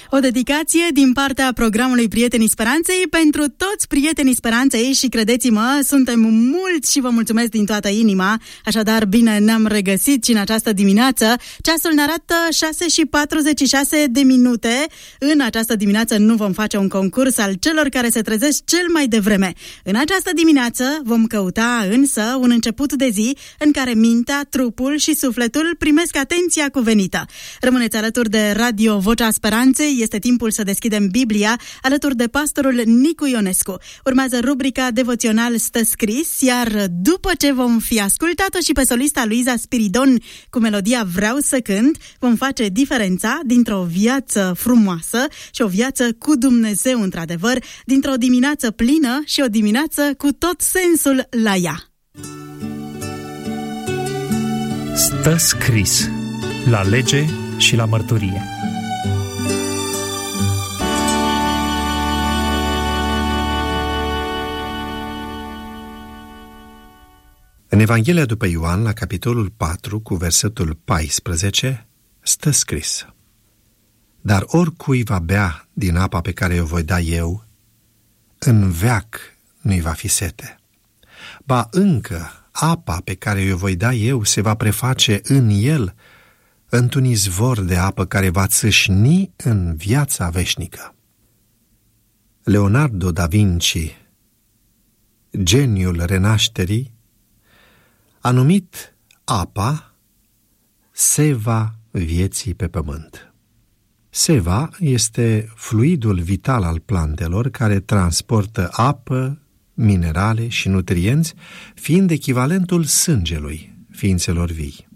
O dedicație din partea programului Prietenii Speranței pentru toți prietenii Speranței și credeți-mă, suntem mulți și vă mulțumesc din toată inima. Așadar, bine ne-am regăsit și în această dimineață. Ceasul ne arată 6:46. În această dimineață nu vom face un concurs al celor care se trezesc cel mai devreme. În această dimineață vom căuta însă un început de zi în care mintea, trupul și sufletul primesc atenția cuvenită. Rămâneți alături de Radio Vocea Speranței. Este timpul să deschidem Biblia alături de pastorul Nicu Ionescu. Urmează rubrica Devoțional Stă Scris, iar după ce vom fi ascultat-o și pe solista Luiza Spiridon cu melodia Vreau să cânt, vom face diferența dintre o viață frumoasă și o viață cu Dumnezeu într-adevăr, dintr-o dimineață plină și o dimineață cu tot sensul la ea. Stă scris la lege și la mărturie. În Evanghelia după Ioan, la capitolul 4, cu versetul 14, stă scris: Dar oricui va bea din apa pe care o voi da eu, în veac nu-i va fi sete. Ba încă, apa pe care o voi da eu se va preface în el într-un izvor de apă care va țâșni în viața veșnică. Leonardo da Vinci, geniul renașterii, a numit apa seva vieții pe pământ. Seva este fluidul vital al plantelor care transportă apă, minerale și nutrienți, fiind echivalentul sângelui ființelor vii.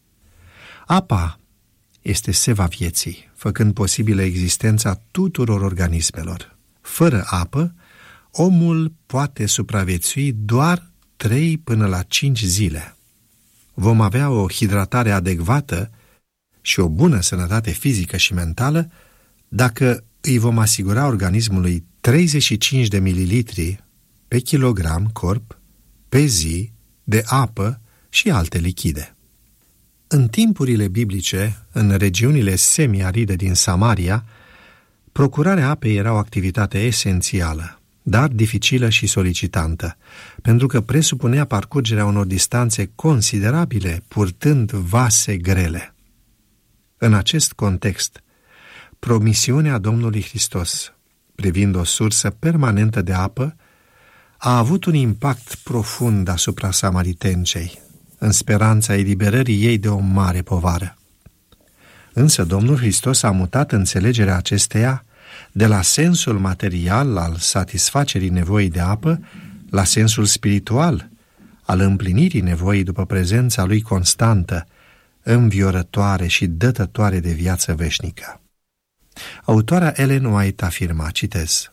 Apa este seva vieții, făcând posibilă existența tuturor organismelor. Fără apă, omul poate supraviețui doar 3 până la 5 zile. Vom avea o hidratare adecvată și o bună sănătate fizică și mentală dacă îi vom asigura organismului 35 de mililitri pe kilogram corp pe zi de apă și alte lichide. În timpurile biblice, în regiunile semi-aride din Samaria, procurarea apei era o activitate esențială, dar dificilă și solicitantă, pentru că presupunea parcurgerea unor distanțe considerabile, purtând vase grele. În acest context, promisiunea Domnului Hristos, privind o sursă permanentă de apă, a avut un impact profund asupra samaritencei, în speranța eliberării ei de o mare povară. Însă Domnul Hristos a mutat înțelegerea acesteia de la sensul material al satisfacerii nevoii de apă la sensul spiritual al împlinirii nevoii după prezența lui constantă, înviorătoare și dătătoare de viață veșnică. Autoarea Ellen White afirma, citez: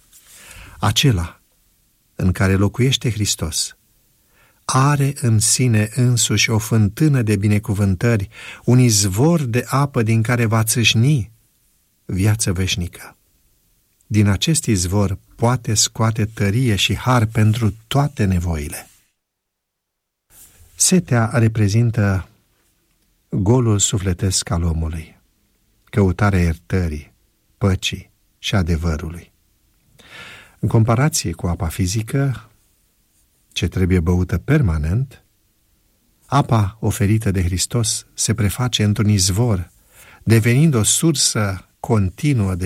Acela în care locuiește Hristos are în sine însuși o fântână de binecuvântări, un izvor de apă din care va țâșni viață veșnică. Din acest izvor poate scoate tărie și har pentru toate nevoile. Setea reprezintă golul sufletesc al omului, căutarea iertării, păcii și adevărului. În comparație cu apa fizică, ce trebuie băută permanent, apa oferită de Hristos se preface într-un izvor, devenind o sursă continuă de